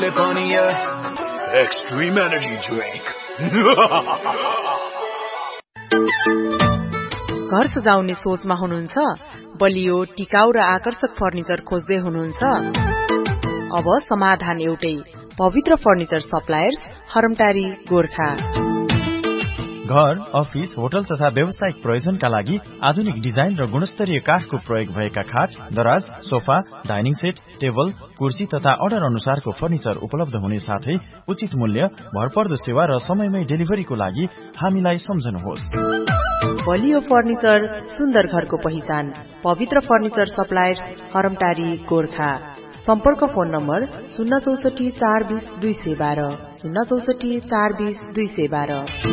Extreme energy drink. घर सजाउने सोचमा हुनुहुन्छ? बलियो, टिकाउ र आकर्षक फर्निचर खोज्दै हुनुहुन्छ? अब समाधान एउटै, पवित्र फर्निचर सप्लायर्स, हरमटारी, गोरखा। घर, अफिस, होटल तथा व्यावसायिक प्रयोजनका लागि आधुनिक डिजाइन र गुणस्तरीय काठको प्रयोग भएका खाट, दराज, सोफा, डाइनिङ सेट, टेबल, कुर्सी तथा अर्डर अनुसारको फर्निचर उपलब्ध हुने साथै उचित मूल्य, भरपर्दो सेवा र समयमै डेलिभरीको लागि हामीलाई सम्झनुहोस्। बलियो फर्निचर, सुन्दर घरको पहिचान, पवित्र फर्निचर सप्लायर्स, हरमटारी, गोरखा। सम्पर्क फोन नम्बर 064 420 212, 064 420 212।